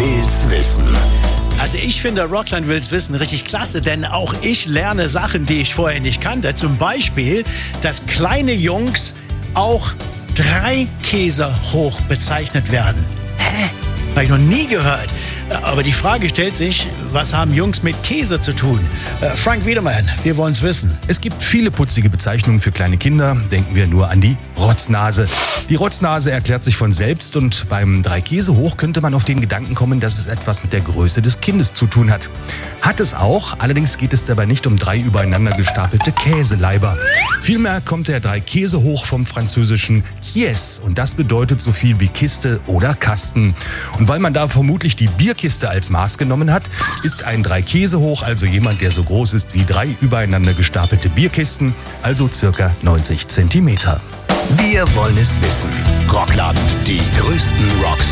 will's wissen. Also ich finde Rockland will's wissen richtig klasse, denn auch ich lerne Sachen, die ich vorher nicht kannte. Zum Beispiel, dass kleine Jungs auch 3 Käse hoch bezeichnet werden. Hä? Habe ich noch nie gehört. Aber die Frage stellt sich, was haben Jungs mit Käse zu tun? Frank Wiedermann, wir wollen's wissen. Es gibt viele putzige Bezeichnungen für kleine Kinder. Denken wir nur an die Rotznase. Die Rotznase erklärt sich von selbst und beim 3 Käse hoch könnte man auf den Gedanken kommen, dass es etwas mit der Größe des Kindes zu tun hat. Hat es auch, allerdings geht es dabei nicht um 3 übereinander gestapelte Käseleiber. Vielmehr kommt der 3 Käse hoch vom französischen Yes und das bedeutet so viel wie Kiste oder Kasten. Und weil man da vermutlich die Bierkiste als Maß genommen hat, ist ein 3 Käse hoch also jemand, der so groß ist wie 3 übereinander gestapelte Bierkisten, also circa 90 Zentimeter. Wir wollen es wissen. Rockland, die größten Rocks